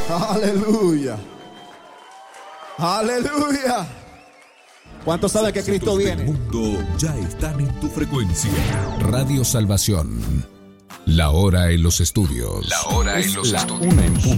Aleluya. Aleluya. ¿Cuántos saben que Cristo viene? El mundo ya están en tu frecuencia. Radio Salvación. La hora en los estudios. La hora en los estudios. 1:00 p.m.